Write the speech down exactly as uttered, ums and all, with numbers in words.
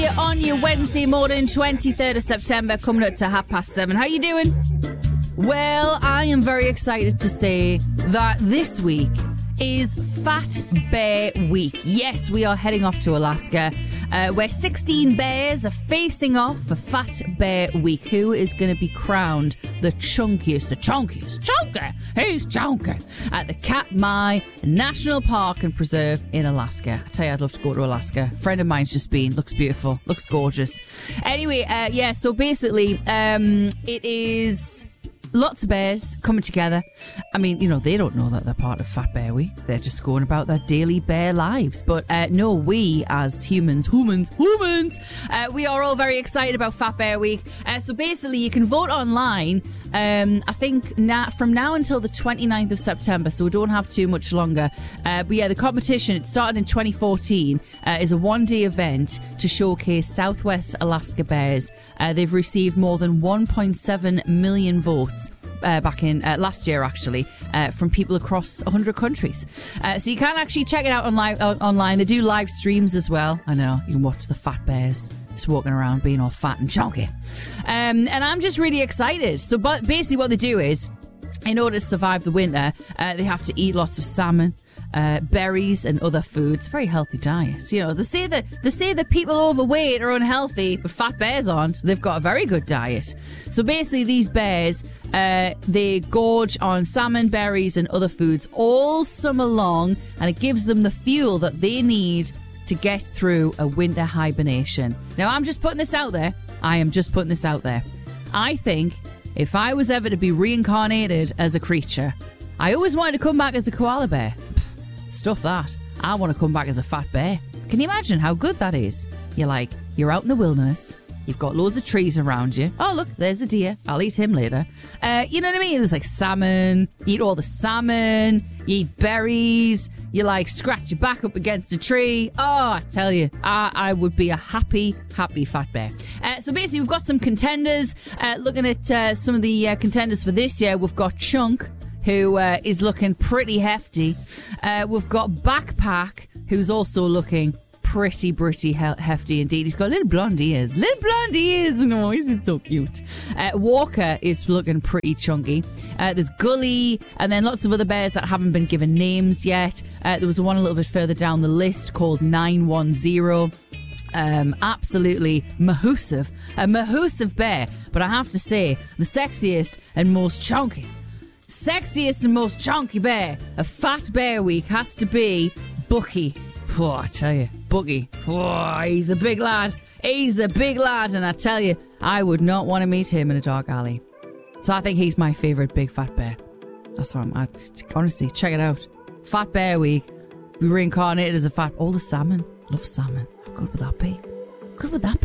On your Wednesday morning, twenty-third of September, coming up to half past seven. How you doing? Well, I am very excited to say that this week is Fat Bear Week. Yes, we are heading off to Alaska, uh, where sixteen bears are facing off for Fat Bear Week. Who is going to be crowned the chunkiest, the chunkiest, chunker? Who's chunker? At the Katmai National Park and Preserve in Alaska. I tell you, I'd love to go to Alaska. A friend of mine's just been. Looks beautiful. Looks gorgeous. Anyway, uh, yeah, so basically, um, it is... lots of bears coming together. I mean, you know, they don't know that they're part of Fat Bear Week. They're just going about their daily bear lives. But uh, no, we as humans, humans, humans, uh, we are all very excited about Fat Bear Week. Uh, so basically, you can vote online. Um, I think now, from now until the twenty-ninth of September, so we don't have too much longer. Uh, but yeah, the competition, it started in twenty fourteen, uh, is a one-day event to showcase Southwest Alaska bears. Uh, they've received more than one point seven million votes. Uh, back in uh, last year, actually, uh, from people across one hundred countries. Uh, so you can actually check it out on live, uh, online. They do live streams as well. I know, you can watch the fat bears just walking around being all fat and chunky. Um, and I'm just really excited. So but basically what they do is, in order to survive the winter, uh, they have to eat lots of salmon, Uh, berries and other foods. Very healthy diet. You know, they say that they say that people overweight are unhealthy, but fat bears aren't. They've got a very good diet. So basically, these bears, uh, they gorge on salmon, berries, and other foods all summer long, and it gives them the fuel that they need to get through a winter hibernation. Now, I'm just putting this out there. I am just putting this out there. I think if I was ever to be reincarnated as a creature, I always wanted to come back as a koala bear. Stuff that. I want to come back as a fat bear. Can you imagine how good that is? You're like, you're out in the wilderness. You've got loads of trees around you. Oh, look, there's a deer. I'll eat him later. Uh, you know what I mean? There's like salmon. You eat all the salmon. You eat berries. You like scratch your back up against a tree. Oh, I tell you, I, I would be a happy, happy fat bear. Uh, so basically, we've got some contenders. Uh, looking at uh, some of the uh, contenders for this year, we've got Chunk, who uh, is looking pretty hefty. Uh, we've got Backpack, who's also looking pretty, pretty he- hefty indeed. He's got little blonde ears. Little blonde ears. No, he's so cute. Uh, Walker is looking pretty chunky. Uh, there's Gully, and then lots of other bears that haven't been given names yet. Uh, there was one a little bit further down the list called nine one zero. Um, absolutely mahoosive. A mahoosive bear. But I have to say, the sexiest and most chunky sexiest and most chunky bear of Fat Bear Week has to be Bucky. Oh, I tell you, Bucky. Oh, he's a big lad. He's a big lad, and I tell you, I would not want to meet him in a dark alley. So I think he's my favourite big fat bear. That's what I'm. I, honestly, check it out. Fat Bear Week. We reincarnated as a fat. All the salmon. Love salmon. How good would that be? How good would that be?